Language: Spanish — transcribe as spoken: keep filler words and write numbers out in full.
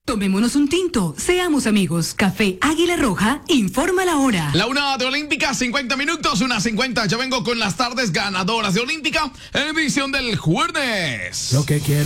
Tomémonos un tinto, seamos amigos. Café Águila Roja, informa la hora. La una de Olímpica, cincuenta minutos, una cincuenta. Ya vengo con las tardes ganadoras de Olímpica, edición del jueves. Lo que quiero